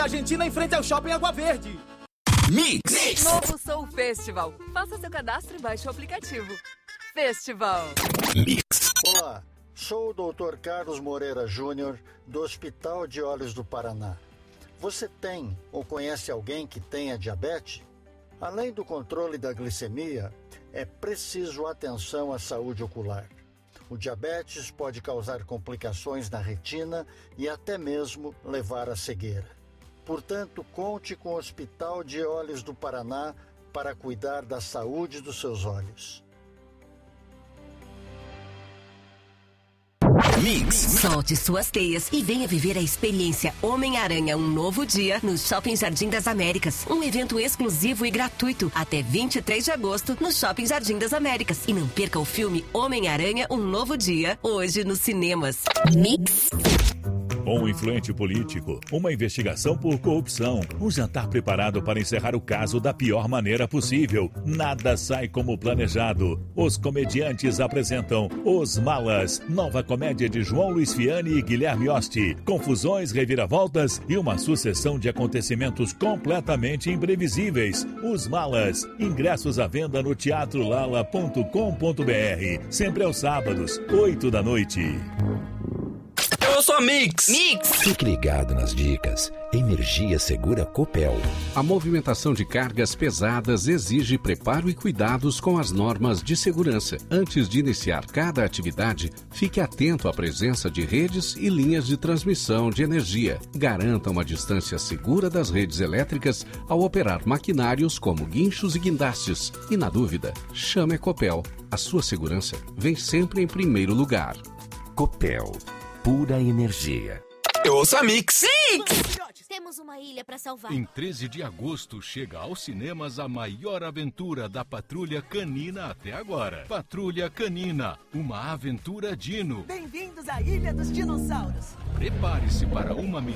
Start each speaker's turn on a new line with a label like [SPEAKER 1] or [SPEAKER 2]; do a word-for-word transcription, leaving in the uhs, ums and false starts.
[SPEAKER 1] Argentina em frente ao Shopping Água Verde.
[SPEAKER 2] Mix.
[SPEAKER 3] Novo Soul Festival. Faça seu cadastro e baixe o aplicativo. Festival.
[SPEAKER 2] Mix.
[SPEAKER 4] Olá, sou o doutor Carlos Moreira Júnior, do Hospital de Olhos do Paraná. Você tem ou conhece alguém que tenha diabetes? Além do controle da glicemia, é preciso atenção à saúde ocular. O diabetes pode causar complicações na retina e até mesmo levar à cegueira. Portanto, conte com o Hospital de Olhos do Paraná para cuidar da saúde dos seus olhos.
[SPEAKER 2] Mix.
[SPEAKER 5] Solte suas teias e venha viver a experiência Homem-Aranha Um Novo Dia no Shopping Jardim das Américas. Um evento exclusivo e gratuito até vinte e três de agosto no Shopping Jardim das Américas. E não perca o filme Homem-Aranha Um Novo Dia, hoje nos cinemas. Mix.
[SPEAKER 6] Um influente político, uma investigação por corrupção, um jantar preparado para encerrar o caso da pior maneira possível. Nada sai como planejado. Os comediantes apresentam Os Malas, nova comédia de João Luiz Fiani e Guilherme Osti. Confusões, reviravoltas e uma sucessão de acontecimentos completamente imprevisíveis. Os Malas, ingressos à venda no teatro lala ponto com ponto br. Sempre aos sábados, oito da noite.
[SPEAKER 2] Eu sou a Mix.
[SPEAKER 5] Mix.
[SPEAKER 2] Fique ligado nas dicas. Energia Segura Copel.
[SPEAKER 7] A movimentação de cargas pesadas exige preparo e cuidados com as normas de segurança. Antes de iniciar cada atividade, fique atento à presença de redes e linhas de transmissão de energia. Garanta uma distância segura das redes elétricas ao operar maquinários como guinchos e guindastes. E na dúvida, chame a Copel. A sua segurança vem sempre em primeiro lugar.
[SPEAKER 2] Copel. Pura energia. Eu ouço a Mix.
[SPEAKER 5] Mix.
[SPEAKER 8] Temos uma ilha para salvar.
[SPEAKER 9] Em treze de agosto chega aos cinemas a maior aventura da Patrulha Canina até agora. Patrulha Canina, uma aventura dino.
[SPEAKER 10] Bem-vindos à Ilha dos Dinossauros.
[SPEAKER 9] Prepare-se para uma missão